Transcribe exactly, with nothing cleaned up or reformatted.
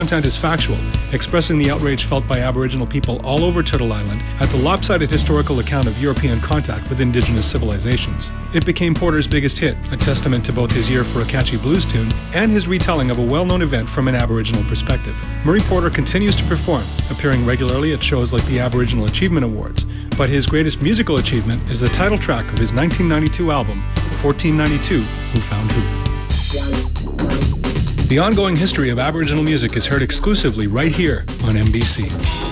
content is factual, expressing the outrage felt by Aboriginal people all over Turtle Island at the lopsided historical account of European contact with Indigenous civilizations. It became Porter's biggest hit, a testament to both his ear for a catchy blues tune and his retelling of a well-known event from an Aboriginal perspective. Murray Porter continues to perform, appearing regularly at shows like the Aboriginal Achievement Awards, but his greatest musical achievement is the title track of his nineteen ninety-two album, fourteen ninety-two, Who Found Who. The ongoing history of Aboriginal music is heard exclusively right here on M B C.